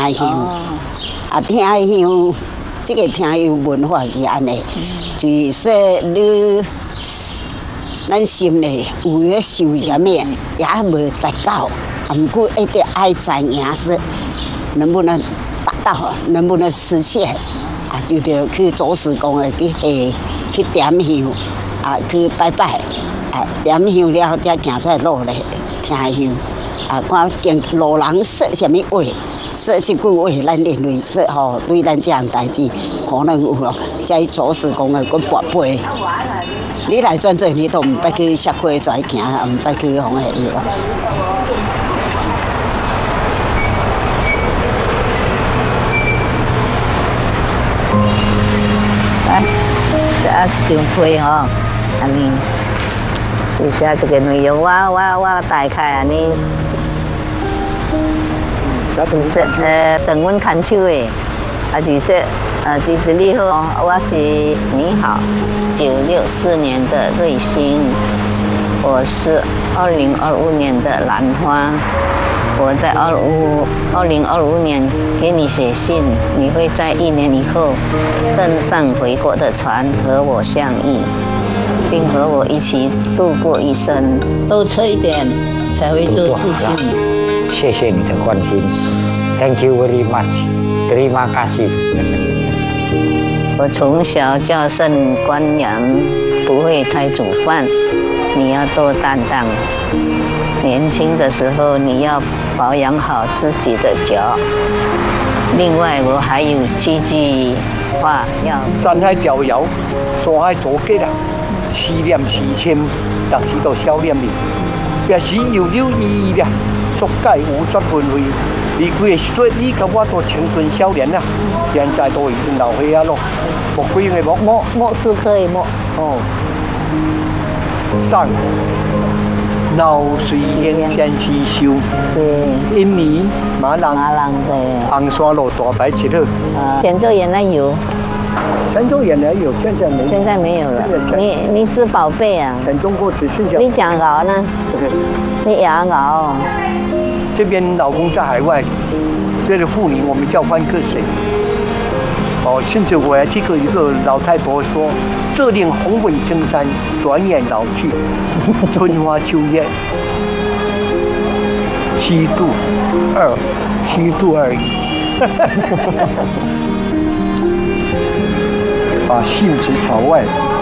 香。啊，听香，这个听香文化是安尼，就是说你咱心里有咧想什么，也无达到，不过一定爱知影是能不能达到，能不能实现，啊，就得去祖师公的去下去点香，啊，去拜拜，啊，点香了后才行出来路咧听香，啊，看见路人说什么话。说这句话，咱认为说吼，对咱这样代志可能有哦，在祖师公的个跋杯。你来转做，你都唔捌去社会跩行，唔捌去红下药。 来，这上推吼，安尼，以下这个内容我大概安尼。等阮看手的，啊，就是就是你好，我是你好，964年的瑞星，我是2025年的兰花，我在2025年给你写信，你会在1年以后登上回国的船和我相遇，并和我一起度过一生。多吃一点才会做事情。 谢谢你的关心 ，Thank you very much， terima kasih。 我从小叫声关阳，不会太煮饭，你要多担当。年轻的时候你要保养好自己的脚。另外我还有几句话要。 山海逍遥，山海阻吉啦，思念时深，但是都少念你，也是有意义啦。速解无绝轮回，离开的说你甲我都青春少年啦，现在都已经老岁啊咯，莫几个莫是可以莫哦，上老水烟先去修，对，印尼马郎对， 红山路大排七号， 泉州原来有。 泉州原来有，现在没有了。你是宝贝啊！ 全中国只剩下。 你讲熬呢？你也熬。 这边老公在海外，这个妇女我们叫番克水。哦，甚至我还听过一个老太婆说：“这令红粉青山，转眼老去，春花秋月，7度而已。”把杏子朝外。